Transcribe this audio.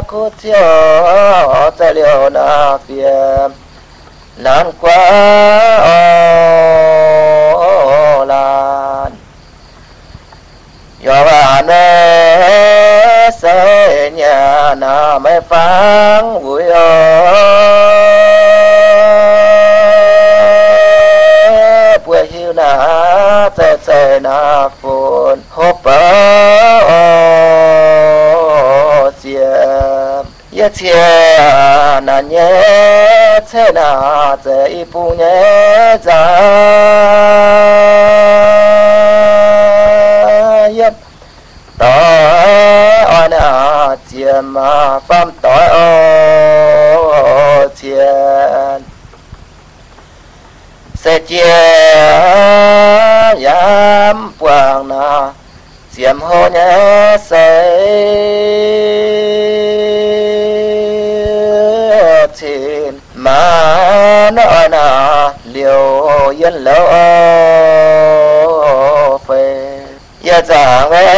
cốt chiều ta liều na phiền nan quá lan do bà nè sẽ nhà na mới phán vui buổi chiều na tê na phun hộp ye chia na nhé thế na dễ bu nhé ra yết tỏi na chia mà phàm tỏi chia sẽ chia yam quang na chiếm hôn nhé say chìm mà nói là liều yên lâu phê giờ chẳng nghe